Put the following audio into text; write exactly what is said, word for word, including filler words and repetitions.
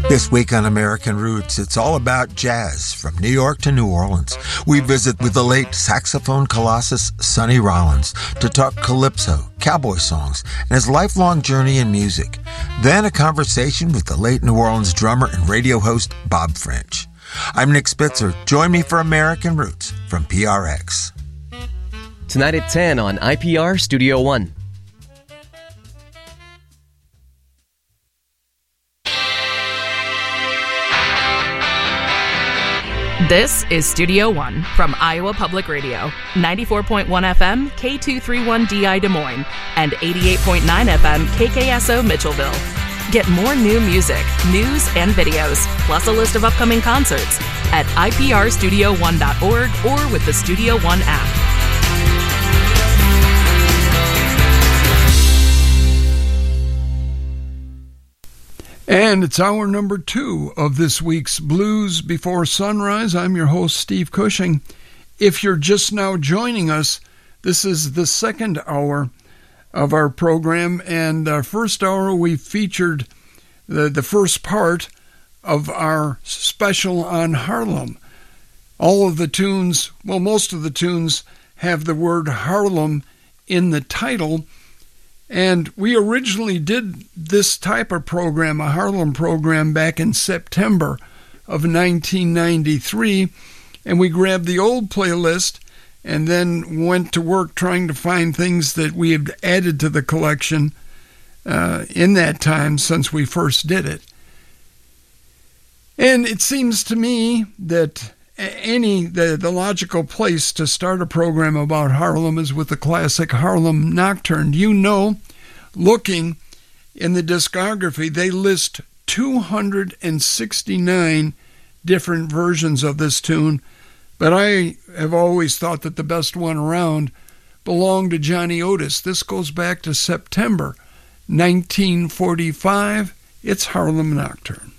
This week on American Roots, it's all about jazz from New York to New Orleans. We visit with the late saxophone colossus Sonny Rollins to talk calypso, cowboy songs, and his lifelong journey in music. Then a conversation with the late New Orleans drummer and radio host Bob French. I'm Nick Spitzer. Join me for American Roots from P R X. Tonight at ten on I P R Studio One. This is Studio One from Iowa Public Radio, ninety-four point one F M, K two thirty-one D I Des Moines, and eighty-eight point nine F M, K K S O Mitchellville. Get more new music, news, and videos, plus a list of upcoming concerts at I P R studio one dot org or with the Studio One app. And it's hour number two of this week's Blues Before Sunrise. I'm your host, Steve Cushing. If you're just now joining us, this is the second hour of our program. And our first hour, we featured the, the first part of our special on Harlem. All of the tunes, well, most of the tunes have the word Harlem in the title. And we originally did this type of program, a Harlem program, back in September of nineteen ninety-three. And we grabbed the old playlist and then went to work trying to find things that we had added to the collection uh, in that time since we first did it. And it seems to me that any the, the logical place to start a program about Harlem is with the classic Harlem Nocturne. You know, looking in the discography, they list two hundred sixty-nine different versions of this tune, but I have always thought that the best one around belonged to Johnny Otis. This goes back to September nineteen forty-five. It's Harlem Nocturne.